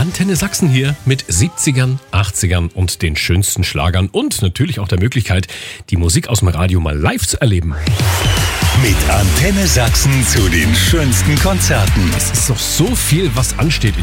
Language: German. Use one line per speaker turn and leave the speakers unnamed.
Antenne Sachsen hier mit 70ern, 80ern und den schönsten Schlagern und natürlich auch der Möglichkeit, die Musik aus dem Radio mal live zu erleben.
Mit Antenne Sachsen zu den schönsten Konzerten.
Es ist noch so viel, was ansteht